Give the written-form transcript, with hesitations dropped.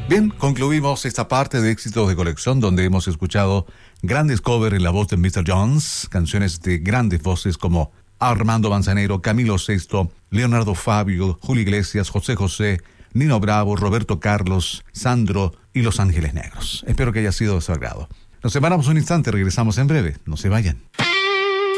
Bien, concluimos esta parte de éxitos de colección donde hemos escuchado grandes covers en la voz de Mr. Jones, canciones de grandes voces como Armando Manzanero, Camilo Sesto, Leonardo Fabio, Julio Iglesias, José José, Nino Bravo, Roberto Carlos, Sandro y Los Ángeles Negros. Espero que haya sido de su agrado. Nos separamos un instante, regresamos en breve. No se vayan.